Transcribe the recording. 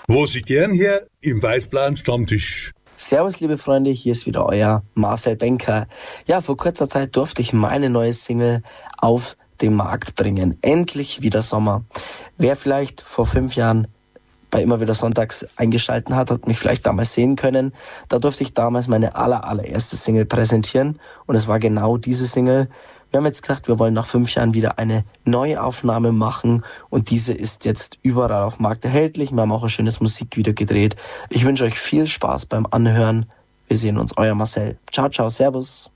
Was ich gern her im Weißblauen Stammtisch. Servus, liebe Freunde, hier ist wieder euer Marcel Benker. Ja, vor kurzer Zeit durfte ich meine neue Single auf den Markt bringen. Endlich wieder Sommer. Wer vielleicht vor 5 Jahren bei Immer wieder Sonntags eingeschalten hat mich vielleicht damals sehen können. Da durfte ich damals meine allererste Single präsentieren und es war genau diese Single. Wir haben jetzt gesagt, wir wollen nach 5 Jahren wieder eine Neuaufnahme machen und diese ist jetzt überall auf dem Markt erhältlich. Wir haben auch ein schönes Musikvideo gedreht. Ich wünsche euch viel Spaß beim Anhören. Wir sehen uns, euer Marcel. Ciao, ciao, servus.